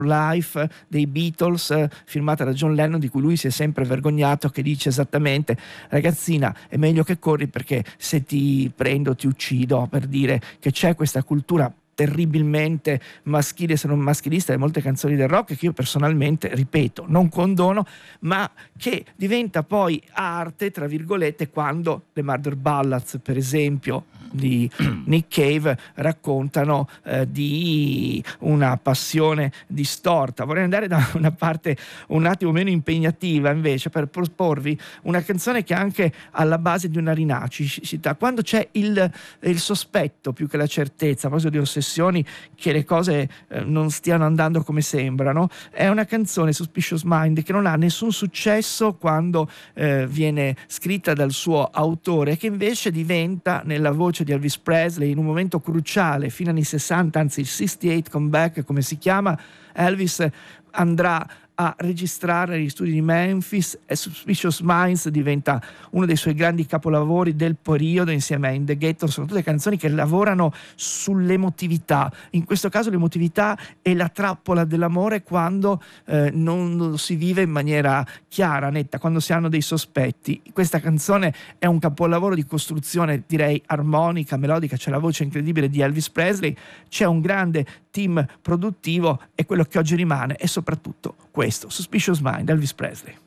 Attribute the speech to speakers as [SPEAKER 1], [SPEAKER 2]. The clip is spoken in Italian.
[SPEAKER 1] Life dei Beatles, firmata da John Lennon, di cui lui si è sempre vergognato, che dice esattamente: ragazzina, è meglio che corri perché se ti prendo ti uccido, per dire che c'è questa cultura terribilmente maschile, se non maschilista, di molte canzoni del rock, che io personalmente, ripeto, non condono, ma che diventa poi arte, tra virgolette, quando le Murder Ballads, per esempio, di Nick Cave, raccontano di una passione distorta. Vorrei andare da una parte un attimo meno impegnativa invece, per proporvi una canzone che è anche alla base di una rinascita, quando c'è il sospetto più che la certezza, a proposito di ossessioni, che le cose non stiano andando come sembrano. È una canzone, Suspicious Mind, che non ha nessun successo quando viene scritta dal suo autore, che invece diventa, nella voce di Elvis Presley, in un momento cruciale, fino agli anni 60, anzi il 68 comeback come si chiama, Elvis andrà a registrare negli studi di Memphis e Suspicious Minds diventa uno dei suoi grandi capolavori del periodo, insieme a In the Ghetto. Sono tutte canzoni che lavorano sull'emotività, in questo caso l'emotività è la trappola dell'amore quando non lo si vive in maniera chiara, netta, quando si hanno dei sospetti. Questa canzone è un capolavoro di costruzione, direi armonica, melodica, c'è la voce incredibile di Elvis Presley, c'è un grande team produttivo, e quello che oggi rimane è soprattutto questo, Suspicious Mind, Elvis Presley.